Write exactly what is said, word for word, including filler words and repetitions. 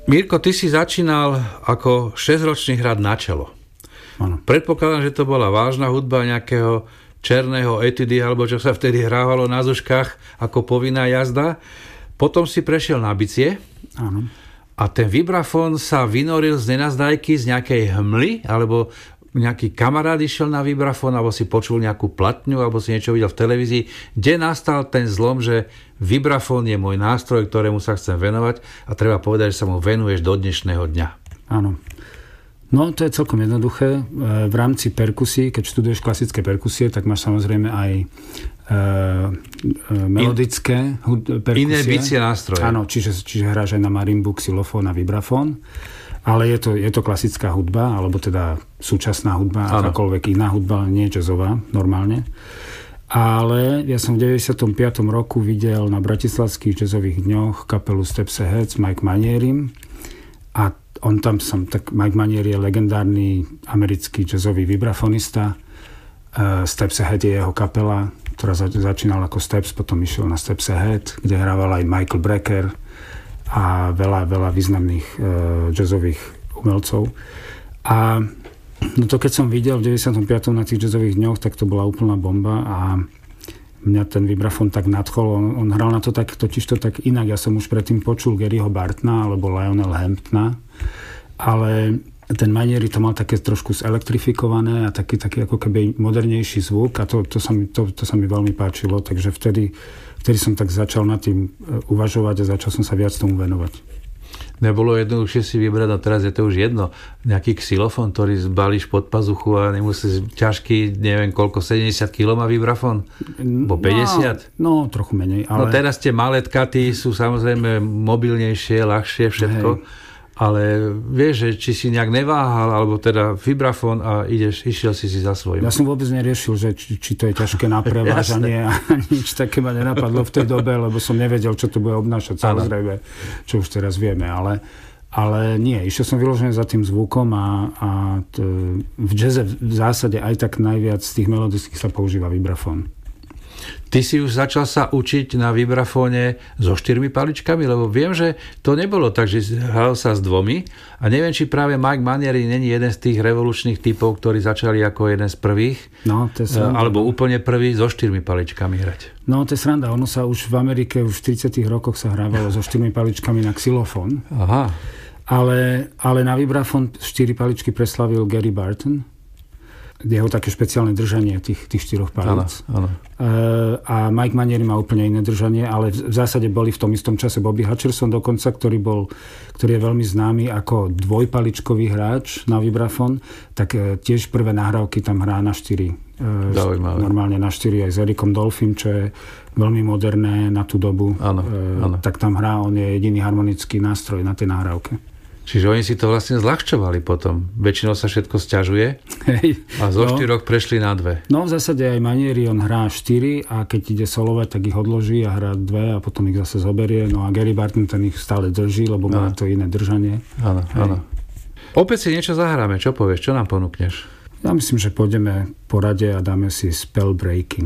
Mirko, ty si začínal ako šesťročný hrať na čelo. Ano. Predpokladám, že to bola vážna hudba nejakého černého etudy, alebo čo sa vtedy hrávalo na zuškách ako povinná jazda. Potom si prešiel na bicie. Áno. A ten vibrafón sa vynoril z nenazdajky, z nejakej hmly, alebo nejaký kamarát išiel na vibrafón, alebo si počul nejakú platňu, alebo si niečo videl v televízii. Kde nastal ten zlom, že vibrafón je môj nástroj, ktorému sa chcem venovať a treba povedať, že sa mu venuješ do dnešného dňa? Áno. No, to je celkom jednoduché. V rámci perkusí, keď študuješ klasické perkusie, tak máš samozrejme aj e, e, melodické hud- perkusie. Iné bicie nástroje. Áno, čiže, čiže hráš aj na marimbu, xylofón a vibrafón. Ale je to, je to klasická hudba, alebo teda súčasná hudba, ano. Akákoľvek iná hudba, nie jazzová, normálne. Ale ja som v deväťdesiatom piatom roku videl na bratislavských jazzových dňoch kapelu Steps Ahead s Mike Manierim. A on tam som, tak Mike Manier je legendárny americký jazzový vibrafonista. Uh, Steps Ahead je jeho kapela, ktorá za, začínala ako Steps, potom išiel na Steps Ahead, kde hrával aj Michael Brecker a veľa, veľa významných uh, jazzových umelcov. A no to keď som videl v deväťdesiatom piatom na tých jazzových dňoch, tak to bola úplná bomba a mňa ten vibrafón tak nadchol. On, on hral na to tak, totiž to tak inak. Ja som už predtým počul Garyho Bartona alebo Lionel Hamptona, ale ten Manieri to mal také trošku zelektrifikované a taký, taký ako keby modernejší zvuk a to, to, sa mi, to, to sa mi veľmi páčilo, takže vtedy, vtedy som tak začal nad tým uvažovať a začal som sa viac tomu venovať. Nebolo jednoduchšie si vybrať, no teraz je to už jedno, nejaký xylofón, ktorý zbalíš pod pazuchu a nemusíš ťažký, neviem koľko, sedemdesiat kilogramov má vibrafón? Bo päťdesiat? No, no, trochu menej. Ale... No teraz tie malé tkaty sú samozrejme mobilnejšie, ľahšie, všetko. Hej. Ale vieš, že či si nejak neváhal, alebo teda vibrafón a ideš, išiel si si za svojím. Ja som vôbec neriešil, že či, či to je ťažké na prevážanie a nič také ma nenapadlo v tej dobe, lebo som nevedel, čo to bude obnášať, samozrejme, čo už teraz vieme, ale, ale nie, išiel som vyložený za tým zvukom a, a to, v jazze v zásade aj tak najviac z tých melodických sa používa vibrafón. Ty si už začal sa učiť na vibrafóne so štyrmi paličkami, lebo viem, že to nebolo tak, že hral sa s dvomi a neviem, či práve Mike Manieri není jeden z tých revolučných typov, ktorí začali ako jeden z prvých, no, to je sranda, alebo úplne prvý so štyrmi paličkami hrať. No, to je sranda. Ono sa už v Amerike už v tridsiatych rokoch sa hrávalo so štyrmi paličkami na xylofón. Aha. Ale, ale na vibrafón štyri paličky preslavil Gary Barton. Jeho také špeciálne držanie tých, tých štyroch palíc. Áno, áno. A Mike Manieri má úplne iné držanie, ale v zásade boli v tom istom čase Bobby Hutcherson dokonca, ktorý, bol, ktorý je veľmi známy ako dvojpaličkový hráč na vibrafón, tak tiež prvé nahrávky tam hrá na štyri. Zaujímavé. Normálne na štyri aj s Ericom Dolphym, čo je veľmi moderné na tú dobu. Áno, áno. Tak tam hrá, on je jediný harmonický nástroj na tej nahrávke. Čiže oni si to vlastne zľahčovali potom. Väčšinou sa všetko sťažuje a zo no, štyroch prešli na dve. No v zásade aj Manieri, on hrá štyri a keď ide solovať, tak ich odloží a hrá dve a potom ich zase zoberie. No a Gary Barton ten ich stále drží, lebo no. má to iné držanie. Áno, áno. Opäť si niečo zahráme. Čo povieš? Čo nám ponúkneš? Ja myslím, že pôjdeme po rade a dáme si Spell Breaking.